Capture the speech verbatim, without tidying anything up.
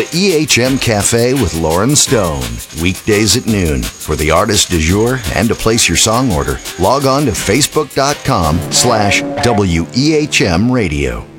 E H M Cafe with Lauren Stone. Weekdays at noon. For the artist du jour and to place your song order, log on to facebook.com slash WEHM Radio.